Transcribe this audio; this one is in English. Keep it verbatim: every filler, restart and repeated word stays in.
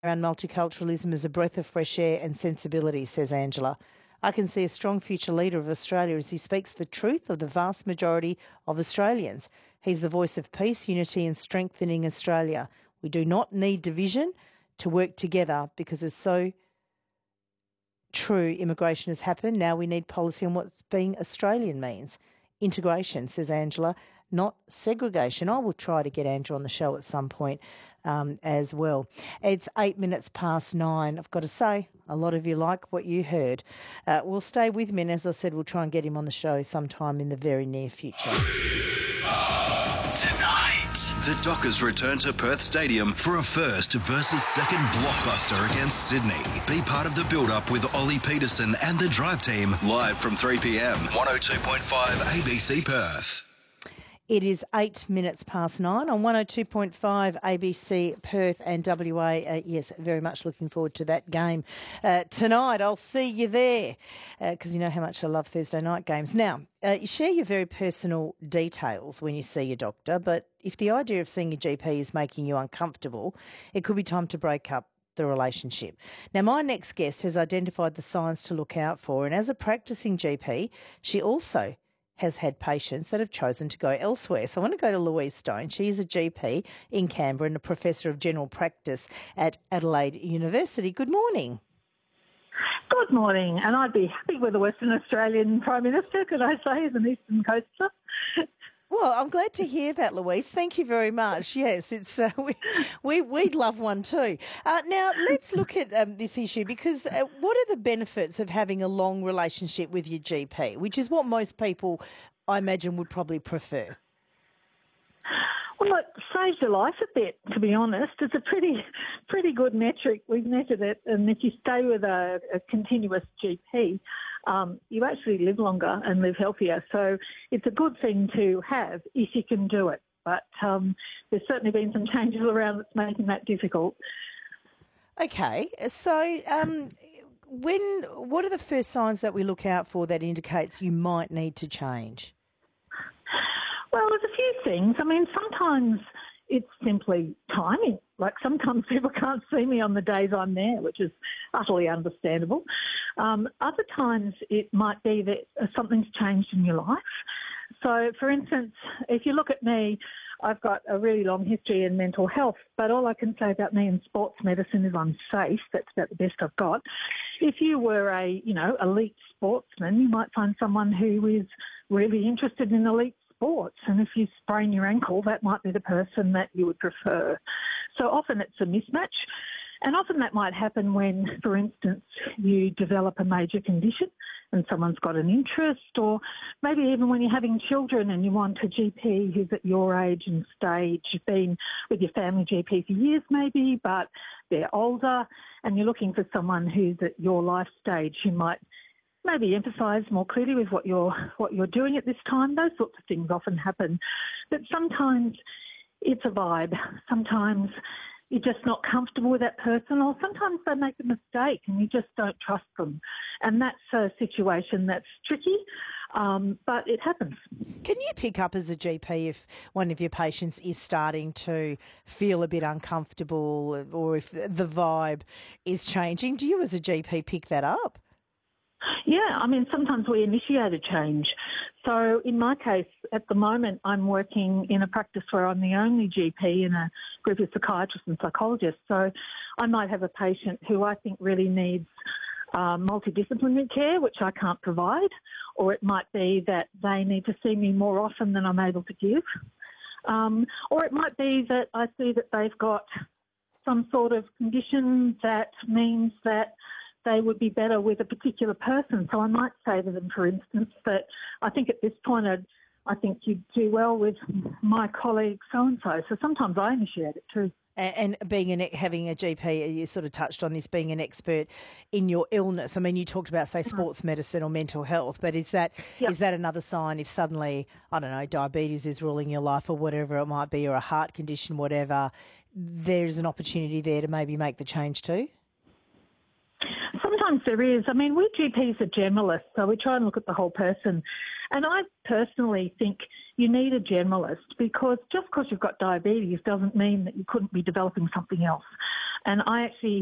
around multiculturalism as a breath of fresh air and sensibility, says Angela. I can see a strong future leader of Australia as he speaks the truth of the vast majority of Australians. He's the voice of peace, unity and strengthening Australia. We do not need division to work together because it's so true immigration has happened. Now we need policy on what being Australian means. Integration, says Angela, not segregation. I will try to get Andrew on the show at some point um, as well. It's eight minutes past nine. I've got to say, a lot of you like what you heard. Uh, we'll stay with me, and as I said, we'll try and get him on the show sometime in the very near future. Tonight, the Dockers return to Perth Stadium for a first versus second blockbuster against Sydney. Be part of the build-up with Ollie Peterson and the Drive Team live from three p m, one oh two point five A B C Perth. It is eight minutes past nine on one oh two point five A B C Perth and W A. Uh, yes, very much looking forward to that game uh, tonight. I'll see you there because uh, you know how much I love Thursday night games. Now, uh, you share your very personal details when you see your doctor, but if the idea of seeing your G P is making you uncomfortable, it could be time to break up the relationship. Now, my next guest has identified the signs to look out for, and as a practicing G P, she also has had patients that have chosen to go elsewhere. So I want to go to Louise Stone. She's a G P in Canberra and a Professor of General Practice at Adelaide University. Good morning. Good morning. And I'd be happy with a Western Australian Prime Minister, could I say, as an Eastern Coaster. Well, I'm glad to hear that, Louise. Thank you very much. Yes, it's uh, we, we, we'd love one too. Uh, now, let's look at um, this issue because uh, what are the benefits of having a long relationship with your G P, which is what most people, I imagine, would probably prefer? Well, it saves your life a bit, to be honest. It's a pretty pretty good metric. We've measured it, and if you stay with a, a continuous G P, um, you actually live longer and live healthier. So it's a good thing to have if you can do it. But um, there's certainly been some changes around that's making that difficult. Okay, so um, when what are the first signs that we look out for that indicates you might need to change? Well, there's a few things. I mean, sometimes it's simply timing. Like sometimes people can't see me on the days I'm there, which is utterly understandable. Um, other times it might be that something's changed in your life. So, for instance, if you look at me, I've got a really long history in mental health, but all I can say about me in sports medicine is I'm safe. That's about the best I've got. If you were a, you know, elite sportsman, you might find someone who is really interested in elite sports, and if you sprain your ankle, that might be the person that you would prefer. So often it's a mismatch, and often that might happen when, for instance, you develop a major condition and someone's got an interest, or maybe even when you're having children and you want a G P who's at your age and stage. You've been with your family G P for years maybe, but they're older, and you're looking for someone who's at your life stage who might maybe emphasise more clearly with what you're what you're doing at this time. Those sorts of things often happen. But sometimes it's a vibe. Sometimes you're just not comfortable with that person, or sometimes they make a mistake and you just don't trust them. And that's a situation that's tricky, um, but it happens. Can you pick up as a G P if one of your patients is starting to feel a bit uncomfortable, or if the vibe is changing? Do you as a G P pick that up? Yeah, I mean, sometimes we initiate a change. So in my case, at the moment, I'm working in a practice where I'm the only G P in a group of psychiatrists and psychologists. So I might have a patient who I think really needs uh, multidisciplinary care, which I can't provide, or it might be that they need to see me more often than I'm able to give. Um, or it might be that I see that they've got some sort of condition that means that they would be better with a particular person. So I might say to them, for instance, that I think at this point I'd, I think you'd do well with my colleague so-and-so. So sometimes I initiate it too. And being an, having a G P, you sort of touched on this, being an expert in your illness. I mean, you talked about, say, sports medicine or mental health, but is that yep. is that another sign if suddenly, I don't know, diabetes is ruling your life or whatever it might be, or a heart condition, whatever, there's an opportunity there to maybe make the change too? Sometimes there is. I mean, we G Ps are generalists, so we try and look at the whole person. And I personally think you need a generalist because just because you've got diabetes doesn't mean that you couldn't be developing something else. And I actually